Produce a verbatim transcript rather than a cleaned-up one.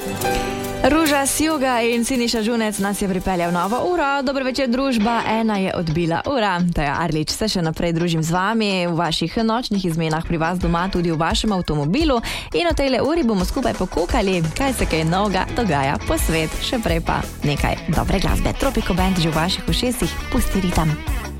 Ruža Sjuga in Siniša Žunec nas je pripeljal novo uro. Dobro večer, družba. Ena je odbila ura. Taja Arlič, se še naprej družim z vami v vaših nočnih izmenah pri vas doma, tudi v vašem avtomobilu. In o tejle uri bomo skupaj pokukali, kaj se kaj novega dogaja po svet. Še prej pa nekaj dobre glasbe. Tropico Band že v vaših ušesih. Pusti ritem.